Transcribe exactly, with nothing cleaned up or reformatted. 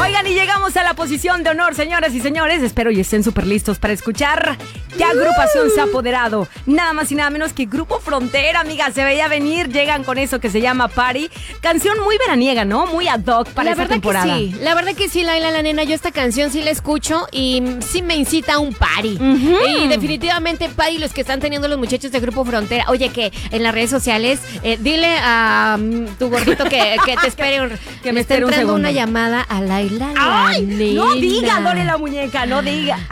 Oigan, y llegamos a la posición de honor, señoras y señores. Espero y estén súper listos para escuchar qué agrupación se ha apoderado. Nada más y nada menos que Grupo Frontera, amiga. Se veía venir, llegan con eso que se llama Party. Canción muy veraniega, ¿no? Muy ad hoc para la esta verdad temporada. Que sí, la verdad que sí, Laila, la nena. Yo esta canción sí la escucho y sí me incita a un party. Uh-huh. Y definitivamente party los que están teniendo los muchachos de Grupo Frontera. Oye, que en las redes sociales, eh, dile a um, tu gordito que, que te espere un, que me está espere un entrando segundo. una llamada a Laila. ¡Ay! La No nena. diga, Lore la muñeca, no diga.